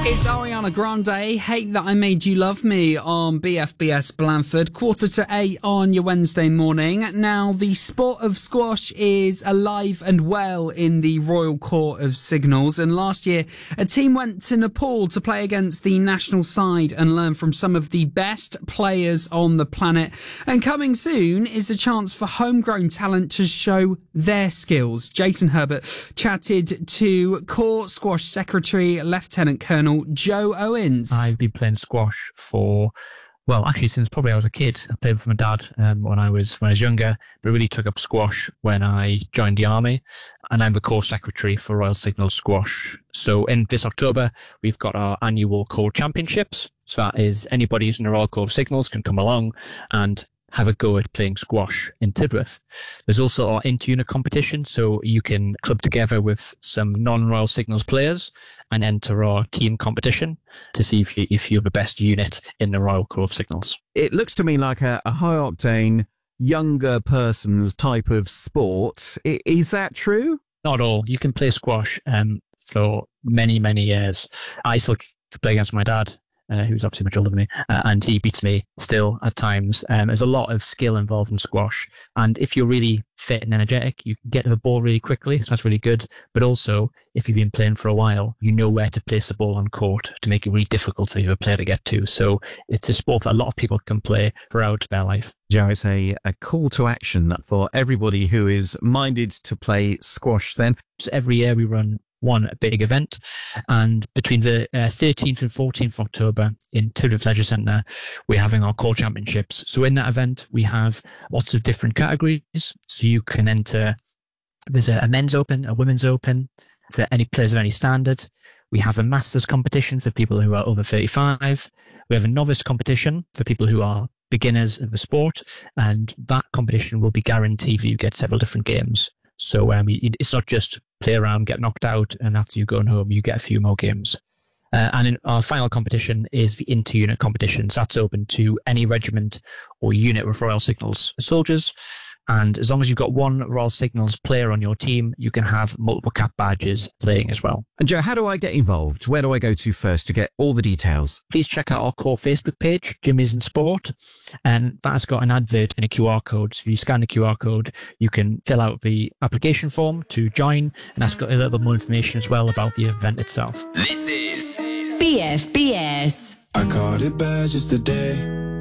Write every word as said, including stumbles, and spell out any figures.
It's Ariana Grande, Hate That I Made You Love Me on B F B S Blandford, quarter to eight on your Wednesday morning. Now, the sport of squash is alive and well in the Royal Court of Signals, and last year a team went to Nepal to play against the national side and learn from some of the best players on the planet. And coming soon is a chance for homegrown talent to show their skills. Jason Herbert chatted to Court Squash Secretary Lieutenant Colonel Joe Owens. I've been playing squash for, well, actually since probably I was a kid. I played with my dad um, when I was when I was younger, but really took up squash when I joined the army. And I'm the court secretary for Royal Signals Squash. So in this October, we've got our annual court championships. So that is anybody who's in the Royal Court of Signals can come along and have a go at playing squash in Tidworth. There's also our inter-unit competition, so you can club together with some non-Royal Signals players and enter our team competition to see if, you, if you're the best unit in the Royal Court of Signals. It looks to me like a, a high-octane, younger person's type of sport. I, is that true? Not all. You can play squash um, for many, many years. I still play against my dad. Uh, who's obviously much older than me, uh, and he beats me still at times. Um, there's a lot of skill involved in squash, and if you're really fit and energetic, you can get to the ball really quickly, so that's really good. But also, if you've been playing for a while, you know where to place the ball on court to make it really difficult for a player to get to. So it's a sport that a lot of people can play throughout their life. Joe, it's a, a call to action for everybody who is minded to play squash then. So every year we run one big event, and between the uh, thirteenth and fourteenth of October in Tidworth Leisure Centre, we're having our core championships. So in that event, we have lots of different categories. So you can enter, there's a, a men's open, a women's open, for any players of any standard. We have a masters competition for people who are over thirty-five. We have a novice competition for people who are beginners of the sport, and that competition will be guaranteed that you get several different games. So um, it's not just play around, get knocked out, and after you going home, you get a few more games. Uh, and in our final competition is the inter-unit competition. So that's open to any regiment or unit with Royal Signals soldiers. And as long as you've got one Royal Signals player on your team, you can have multiple cap badges playing as well. And Joe, how do I get involved? Where do I go to first to get all the details? Please check out our core Facebook page, Jimmy's in Sport. And that's got an advert and a Q R code. So if you scan the Q R code, you can fill out the application form to join. And that's got a little bit more information as well about the event itself. This is B F B S. I caught it bad just today.